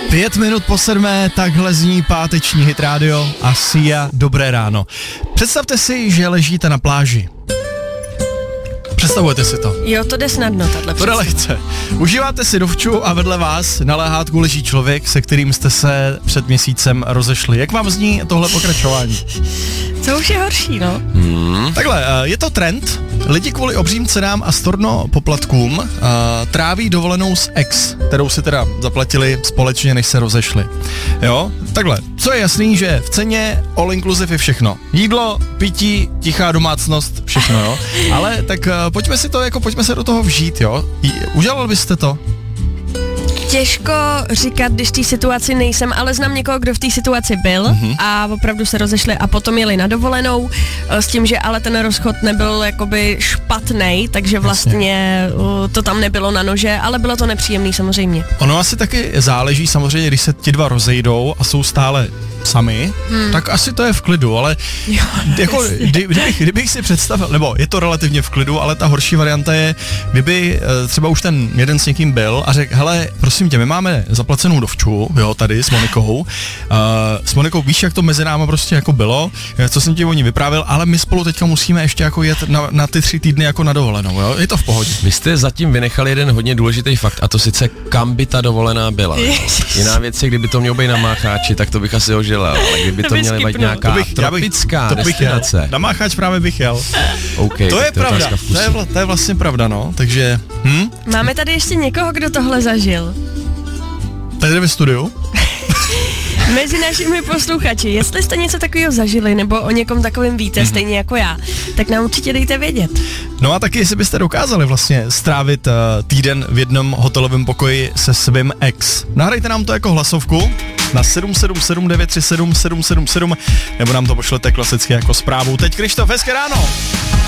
5 minut po 7, takhle zní páteční Hit Radio a Sia, dobré ráno. Představte si, že ležíte na pláži. Představujete si to? Jo, to jde snadno, tato To jde lehce. Užíváte si dovču a vedle vás na lehátku leží člověk, se kterým jste se před měsícem rozešli. Jak vám zní tohle pokračování? Co už je horší, no? Takhle, je to trend. Lidi kvůli obřím cenám a storno poplatkům tráví dovolenou s ex, kterou si teda zaplatili společně, než se rozešli. Jo, takhle, co je jasný, že v ceně all inclusive je všechno. Jídlo, pití, tichá domácnost, všechno, jo. Ale tak pojďme se do toho vžít, jo. Udělal byste to? Těžko říkat, když v té situaci nejsem, ale znám někoho, kdo v té situaci byl a opravdu se rozešli a potom jeli na dovolenou s tím, že ale ten rozchod nebyl jakoby špatnej, takže vlastně to tam nebylo na nože, ale bylo to nepříjemný samozřejmě. Ono asi taky záleží samozřejmě, když se ti dva rozejdou a jsou stále sami, tak asi to je v klidu, ale jo, jako, kdybych si představil, nebo je to relativně v klidu, ale ta horší varianta je, kdyby třeba už ten jeden s někým byl a řekl, hele, prosím tě, my máme zaplacenou dovču, jo, tady s Monikou. S Monikou víš, jak to mezi náma prostě jako bylo, co jsem ti o ní vyprávěl, ale my spolu teďka musíme ještě jako jet na ty 3 týdny jako na dovolenou, jo, je to v pohodě. Vy jste zatím vynechali jeden hodně důležitý fakt, a to sice kam by ta dovolená byla. Jiná věc je, kdyby to mělo být na Mácháči, tak to bych asi ožilel, ale kdyby to měla být nějaká tropická destinace. Na Mácháč právě bych jel. Okay, to je pravda, to je vlastně pravda, no, takže... Máme tady ještě někoho, kdo tohle zažil. Tady ve studiu? Mezi našimi posluchači, jestli jste něco takového zažili, nebo o někom takovým víte, stejně jako já, tak nám určitě dejte vědět. No a taky, jestli byste dokázali vlastně strávit týden v jednom hotelovém pokoji se svým ex. Nahrajte nám to jako hlasovku na 777 937 777 nebo nám to pošlete klasicky jako zprávu. Teď Krištof, hezké ráno!